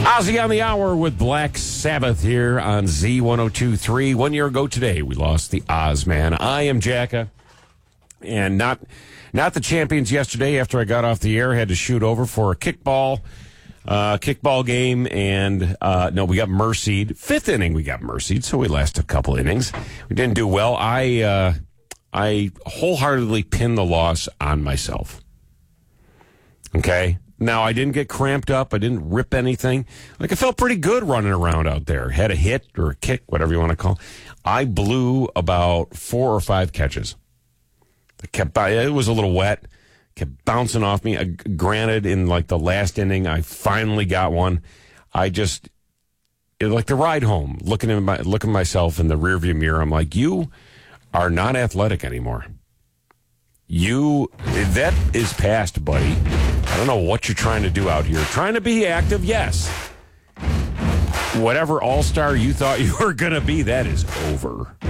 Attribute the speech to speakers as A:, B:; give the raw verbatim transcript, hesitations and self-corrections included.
A: Ozzy on the hour with Black Sabbath here on Z ten twenty-three. One year ago today, we lost the Oz Man. I am Jacka, and not not the champions yesterday. After I got off the air, had to shoot over for a kickball uh, kickball game, and uh, no, we got mercied. Fifth inning, we got mercied, so we lasted a couple innings. We didn't do well. I uh, I wholeheartedly pinned the loss on myself. Okay. Now, I didn't get cramped up. I didn't rip anything. Like, I felt pretty good running around out there. Had a hit or a kick, whatever you want to call it. I blew about four or five catches. It kept, it was a little wet. Kept bouncing off me. Uh, granted, in like the last inning, I finally got one. I just, it, like the ride home, looking at my, looking at myself in the rearview mirror, I'm like, you are not athletic anymore. You, that is past, buddy. I don't know what you're trying to do out here. Trying to be active, yes. Whatever all-star you thought you were going to be, that is over.